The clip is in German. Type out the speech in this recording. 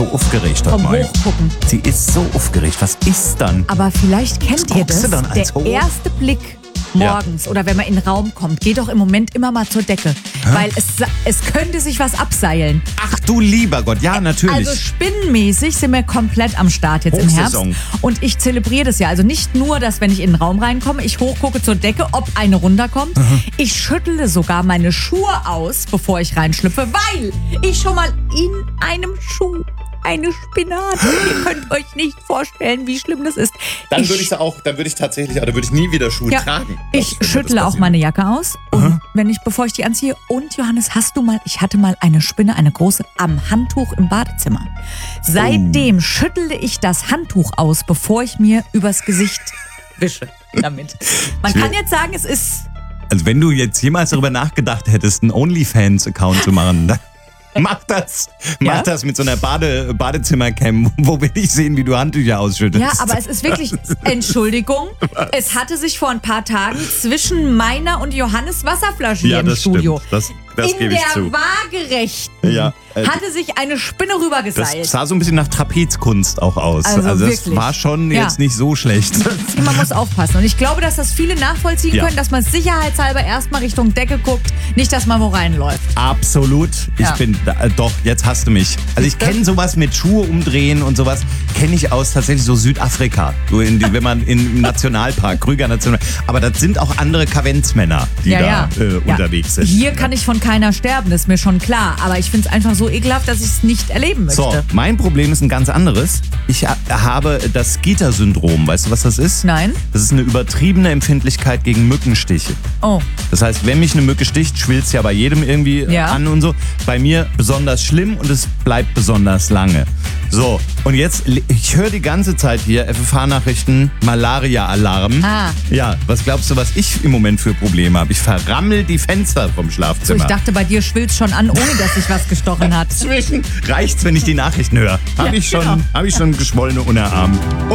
so aufgeregt heute Vom Morgen. Hochgucken. Sie ist so aufgeregt. Was ist dann? Aber vielleicht kennt ihr guckst das. du dann als Der hoch? erste Blick morgens oder wenn man in den Raum kommt, geht doch im Moment immer mal zur Decke. Weil es könnte sich was abseilen. Ach du lieber Gott, ja natürlich. Also spinnenmäßig sind wir komplett am Start jetzt im Herbst. Hochsaison. Und ich zelebriere das ja. Also nicht nur, dass wenn ich in den Raum reinkomme, ich hochgucke zur Decke, ob eine runterkommt. Ich schüttle sogar meine Schuhe aus, bevor ich reinschlüpfe, weil ich schon mal in einem Schuh eine Spinne hatte. Ihr könnt euch nicht vorstellen, wie schlimm das ist. Dann würde ich nie wieder Schuhe tragen. Ich schüttle auch meine Jacke aus. Und bevor ich die anziehe. Und Johannes, ich hatte mal eine Spinne, eine große, am Handtuch im Badezimmer. Seitdem schüttle ich das Handtuch aus, bevor ich mir übers Gesicht wische damit. Man kann jetzt sagen, es ist... Also wenn du jetzt jemals darüber nachgedacht hättest, einen OnlyFans-Account zu machen, dann mach das. Mach das mit so einer Badezimmercam, wo will ich sehen, wie du Handtücher ausschüttest. Ja, aber es ist wirklich, Entschuldigung, es hatte sich vor ein paar Tagen zwischen meiner und Johannes Wasserflasche hier im Studio. Stimmt. Das in gebe ich der zu. Waagerechten Ja, hatte sich eine Spinne Das rübergeseilt. sah so ein bisschen nach Trapezkunst auch aus. Also das wirklich. war schon Ja. jetzt nicht so schlecht. Man muss aufpassen. Und ich glaube, dass das viele nachvollziehen Ja. können, dass man sicherheitshalber erstmal Richtung Decke guckt, nicht, dass man wo reinläuft. Absolut. Ich Ja. bin, doch, jetzt hast du mich. Also ich kenne sowas mit Schuhe umdrehen und sowas, kenne ich aus tatsächlich so Südafrika. So wenn man im Nationalpark, Krüger Nationalpark. Aber das sind auch andere Kavenzmänner, die unterwegs sind. Hier kann ich von keiner sterben, das ist mir schon klar. Aber ich finde es einfach so ekelhaft, dass ich es nicht erleben möchte. So, mein Problem ist ein ganz anderes. Ich habe das Skeeter-Syndrom. Weißt du, was das ist? Nein. Das ist eine übertriebene Empfindlichkeit gegen Mückenstiche. Oh. Das heißt, wenn mich eine Mücke sticht, schwillt's ja bei jedem irgendwie an und so. Bei mir besonders schlimm und es bleibt besonders lange. So, und jetzt, ich höre die ganze Zeit hier FFH-Nachrichten, Malaria-Alarm. Ja, was glaubst du, was ich im Moment für Probleme habe? Ich verrammel die Fenster vom So, Schlafzimmer. ich dachte, bei dir schwillt's schon an, ohne dass sich was gestochen hat. Zwischen reicht's, wenn ich die Nachrichten höre. Habe ich schon geschwollene Unterarme.